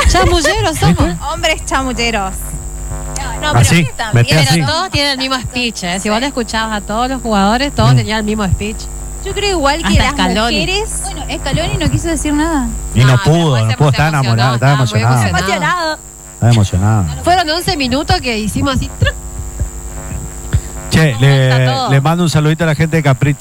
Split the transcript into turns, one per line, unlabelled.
Chamulleros somos.
Hombres chamulleros.
No,
Así,
pero también.
vete así.
Pero todos tienen el mismo speech, ¿eh? Si vos le escuchabas a todos los jugadores, todos tenían el mismo speech.
Yo creo igual que
Hasta
las
Scaloni.
mujeres.
Bueno, Scaloni no quiso decir nada.
Y no
Ah, pero
pudo,
ese
no pudo,
se
estaba enamorado, estaba
emocionó, estaba muy
emocionado.
emocionado.
Estaba emocionado.
Fueron 11 minutos que hicimos así. ¡truc!
Che,
Está todo.
le mando un saludito a la gente de Capricho.